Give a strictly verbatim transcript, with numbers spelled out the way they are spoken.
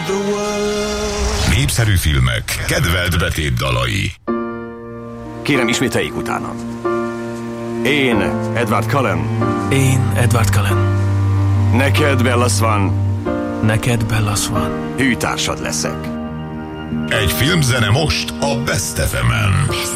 the world. Népszerű filmek, kedvelt betét dalai. Kérem, ismételjék utána. Én, Edward Cullen. Én, Edward Cullen. Neked, Bella Swan. Neked, Bella Swan. Hűtársad leszek. Egy filmzene most a Best ef emen.